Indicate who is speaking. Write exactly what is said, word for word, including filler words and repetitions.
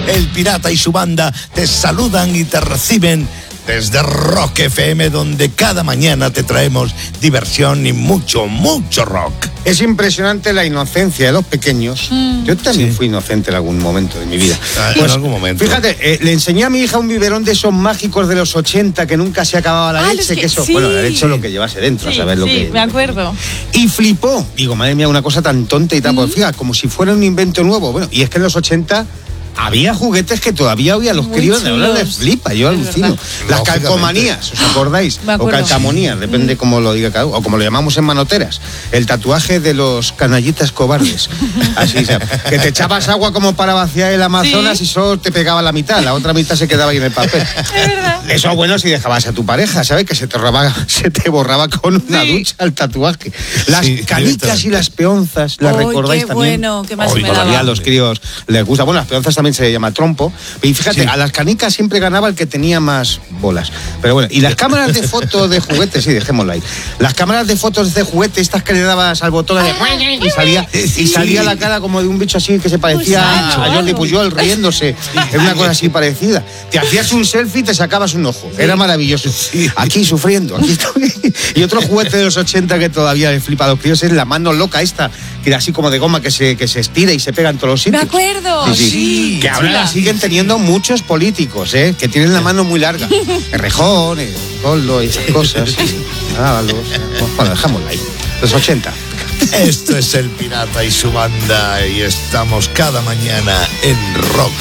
Speaker 1: El Pirata y su banda te saludan y te reciben desde Rock F M, donde cada mañana te traemos diversión y mucho, mucho rock.
Speaker 2: Es impresionante la inocencia de los pequeños. Mm. Yo también sí. fui inocente en algún momento de mi vida.
Speaker 1: Ah,
Speaker 2: pues,
Speaker 1: en algún momento.
Speaker 2: Fíjate, eh, le enseñé a mi hija un biberón de esos mágicos de los ochenta que nunca se acababa la
Speaker 3: ah,
Speaker 2: leche.
Speaker 3: Que,
Speaker 2: que eso,
Speaker 3: sí.
Speaker 2: Bueno, la leche es lo que llevase dentro,
Speaker 3: sí,
Speaker 2: ¿sabes? Lo
Speaker 3: sí,
Speaker 2: que,
Speaker 3: me acuerdo.
Speaker 2: Y flipó. Digo, madre mía, una cosa tan tonta y tan, mm. pues fíjate, como si fuera un invento nuevo. Bueno, y es que en los ochenta... había juguetes que todavía hoy a los
Speaker 3: Muy
Speaker 2: críos de ahora les flipa, yo alucino. Las calcomanías, ¿os acordáis? O calcamonías, depende cómo lo diga cada uno, o como lo llamamos en manoteras. El tatuaje de los canallitas cobardes. Así, o sea, que te echabas agua como para vaciar el Amazonas ¿sí? y solo te pegaba la mitad, la otra mitad se quedaba ahí en el papel.
Speaker 3: Es verdad.
Speaker 2: Eso bueno si dejabas a tu pareja, ¿sabes? Que se te robaba, se te borraba con una sí. ducha el tatuaje. Las sí, canicas y las peonzas, ¿las
Speaker 3: oh,
Speaker 2: recordáis
Speaker 3: qué
Speaker 2: también?
Speaker 3: Bueno, qué más
Speaker 2: Hoy
Speaker 3: me
Speaker 2: todavía
Speaker 3: daba.
Speaker 2: a los críos les gusta. Bueno, las peonzas también se llama trompo. Y fíjate, sí. a las canicas siempre ganaba el que tenía más bolas. Pero bueno, y las cámaras de fotos de juguetes, sí, dejémoslo ahí. Las cámaras de fotos de juguete, estas que le dabas al botón de y salía, y salía la cara como de un bicho así que se parecía pues a, a Jordi Pujol riéndose. Es una cosa así parecida. Te hacías un selfie y te sacabas un ojo. Sí. Era maravilloso. Sí. Aquí sufriendo, aquí estoy. Y otro juguete de los ochenta que todavía le flipa a los críos es la mano loca esta, que era así como de goma que se, que se estira y se pega en todos los sitios.
Speaker 3: Me acuerdo.
Speaker 2: Sí, sí.
Speaker 3: sí.
Speaker 2: Que ahora la siguen teniendo muchos políticos, ¿eh? Que tienen la mano muy larga. Errejón, Coldo y esas cosas. Ah, los, bueno, dejámosla ahí. Los ochenta.
Speaker 1: Esto es El Pirata y su banda y estamos cada mañana en Rock